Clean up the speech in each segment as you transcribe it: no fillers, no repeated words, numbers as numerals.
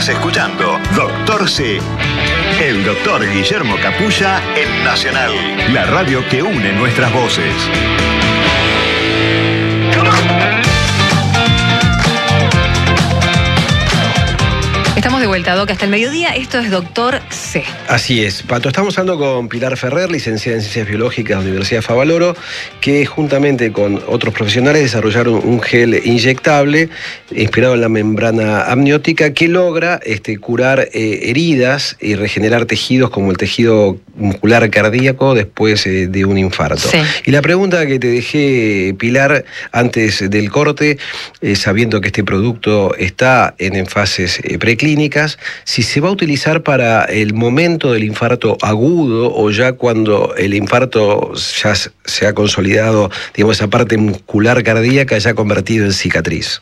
Estás escuchando Doctor C. El doctor Guillermo Capulla en Nacional, la radio que une nuestras voces. Estamos de vuelta, Doc, hasta el mediodía. Esto es Doctor C. Así es, Pato. Estamos hablando con Pilar Ferrer, licenciada en Ciencias Biológicas de la Universidad de Favaloro, que juntamente con otros profesionales desarrollaron un gel inyectable inspirado en la membrana amniótica que logra curar heridas y regenerar tejidos como el tejido muscular cardíaco después de un infarto. Sí. Y la pregunta que te dejé, Pilar, antes del corte, sabiendo que este producto está en fases preclínicas, si se va a utilizar para el momento del infarto agudo o ya cuando el infarto ya se ha consolidado, digamos, esa parte muscular cardíaca ya convertido en cicatriz.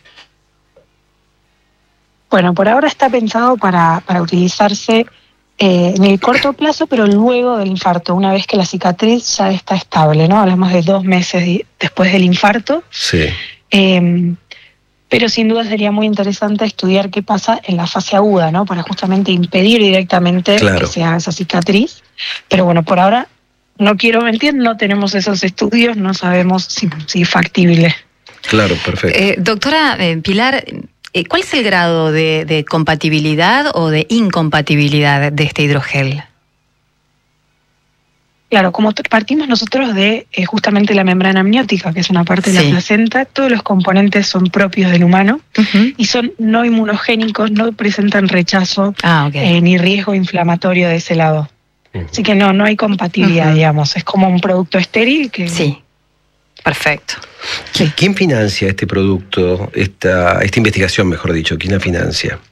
Bueno, por ahora está pensado para utilizarse en el corto plazo, pero luego del infarto, una vez que la cicatriz ya está estable, ¿no? Hablamos de 2 meses después del infarto. Sí. Pero sin duda sería muy interesante estudiar qué pasa en la fase aguda, ¿no? Para justamente impedir directamente que se haga esa cicatriz. Pero bueno, por ahora, no quiero mentir, no tenemos esos estudios, no sabemos si es factible. Claro, perfecto. Doctora Pilar, ¿cuál es el grado de compatibilidad o de incompatibilidad de este hidrogel? Claro, como partimos nosotros de justamente la membrana amniótica, que es una parte de la placenta, todos los componentes son propios del humano y son no inmunogénicos, no presentan rechazo ni riesgo inflamatorio de ese lado. Así que no hay compatibilidad, digamos, es como un producto estéril que... Sí, perfecto. ¿Quién financia este producto, esta investigación, mejor dicho? ¿Quién la financia?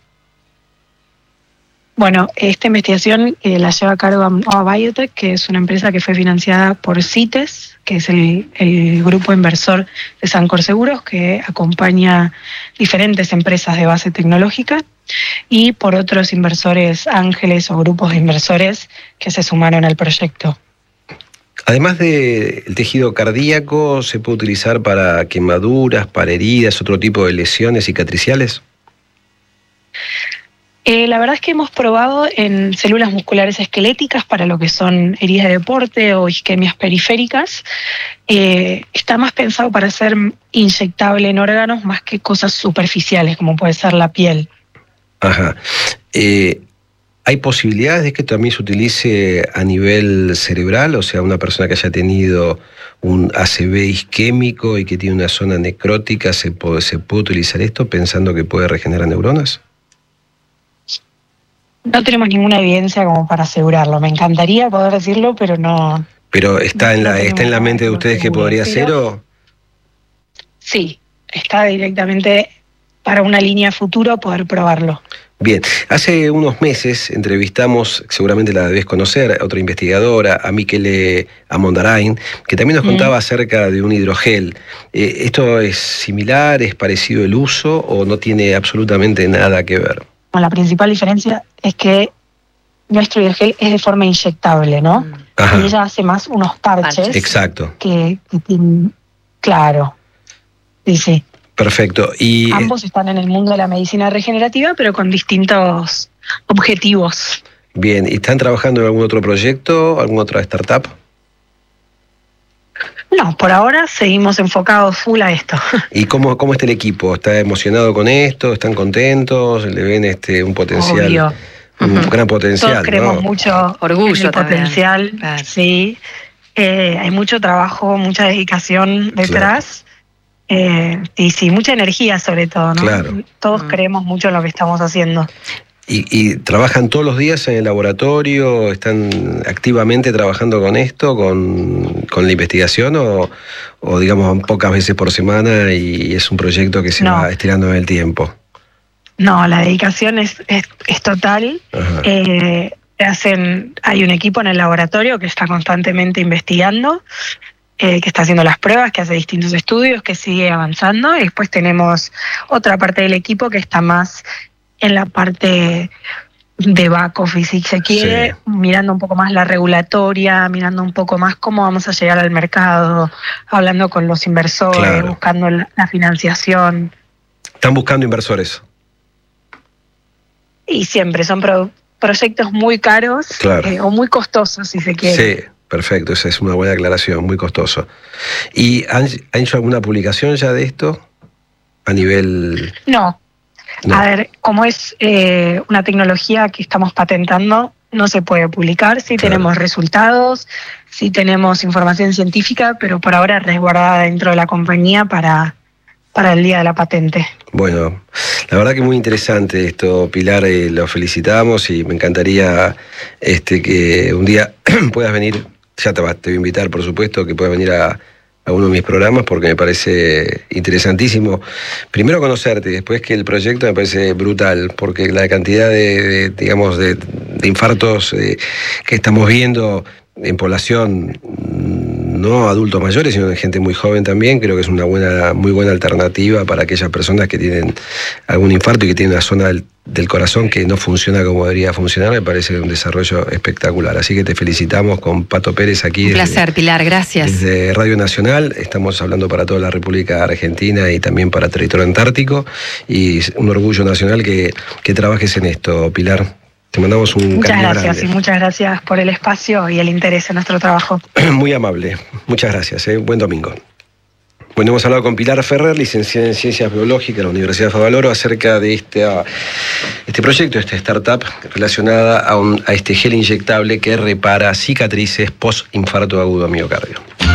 Bueno, esta investigación la lleva a cargo a Biotech, que es una empresa que fue financiada por CITES, que es el grupo inversor de Sancor Seguros, que acompaña diferentes empresas de base tecnológica, y por otros inversores ángeles o grupos de inversores que se sumaron al proyecto. Además del tejido cardíaco, ¿se puede utilizar para quemaduras, para heridas, otro tipo de lesiones cicatriciales? La verdad es que hemos probado en células musculares esqueléticas para lo que son heridas de deporte o isquemias periféricas. Está más pensado para ser inyectable en órganos más que cosas superficiales, como puede ser la piel. Ajá. ¿Hay posibilidades de que también se utilice a nivel cerebral? O sea, una persona que haya tenido un ACV isquémico y que tiene una zona necrótica, ¿se puede utilizar esto pensando que puede regenerar neuronas? No tenemos ninguna evidencia como para asegurarlo. Me encantaría poder decirlo, pero no. ¿Pero está en la mente de ustedes que podría ser o...? Sí, está directamente para una línea futuro poder probarlo. Bien, hace unos meses entrevistamos, seguramente la debes conocer, a otra investigadora, a Michele Amondarain, que también nos contaba acerca de un hidrogel. ¿Esto es similar, es parecido el uso o no tiene absolutamente nada que ver? La principal diferencia es que nuestro hidrogel es de forma inyectable, ¿no? Y ella hace más unos parches. Exacto. Que tienen, claro. Sí. Perfecto. Y ambos están en el mundo de la medicina regenerativa, pero con distintos objetivos. Bien, ¿y están trabajando en algún otro proyecto, alguna otra startup? No, por ahora seguimos enfocados full a esto. ¿Y cómo está el equipo? ¿Está emocionado con esto? ¿Están contentos? ¿Le ven un potencial? Obvio. Un gran potencial. Todos creemos mucho orgullo en el potencial. Claro. Sí. Hay mucho trabajo, mucha dedicación detrás. Y sí, mucha energía sobre todo, ¿no? Claro. Todos creemos mucho en lo que estamos haciendo. ¿Y trabajan todos los días en el laboratorio? ¿Están activamente trabajando con esto, con la investigación o digamos pocas veces por semana y es un proyecto que se va estirando en el tiempo? No, la dedicación es total. Hay un equipo en el laboratorio que está constantemente investigando, que está haciendo las pruebas, que hace distintos estudios, que sigue avanzando. Y después tenemos otra parte del equipo que está más en la parte de back office, si se quiere, mirando un poco más la regulatoria, mirando un poco más cómo vamos a llegar al mercado, hablando con los inversores, buscando la financiación. ¿Están buscando inversores? y siempre son proyectos muy caros, claro, o muy costosos, si se quiere. Sí, perfecto, esa es una buena aclaración, muy costoso. ¿Y han hecho alguna publicación ya de esto a nivel...? No. A ver, como es una tecnología que estamos patentando, no se puede publicar. Sí, claro, tenemos resultados, sí tenemos información científica, pero por ahora resguardada dentro de la compañía para el día de la patente. Bueno, la verdad que muy interesante esto, Pilar, lo felicitamos y me encantaría que un día puedas venir, ya te voy a invitar, por supuesto, que puedas venir a uno de mis programas porque me parece interesantísimo. Primero conocerte, después que el proyecto me parece brutal, porque la cantidad de infartos que estamos viendo en población, no adultos mayores, sino de gente muy joven también, creo que es una muy buena alternativa para aquellas personas que tienen algún infarto y que tienen una zona del corazón que no funciona como debería funcionar. Me parece un desarrollo espectacular. Así que te felicitamos con Pato Pérez aquí. Un placer, Pilar, gracias. Desde Radio Nacional, estamos hablando para toda la República Argentina y también para territorio antártico, y un orgullo nacional que trabajes en esto, Pilar. Te mandamos un muchas gracias grande. Y muchas gracias por el espacio y el interés en nuestro trabajo. Muy amable, muchas gracias, buen domingo. Bueno, hemos hablado con Pilar Ferrer, licenciada en Ciencias Biológicas de la Universidad de Favaloro, acerca de este proyecto, esta startup relacionada a este gel inyectable que repara cicatrices post-infarto agudo a miocardio.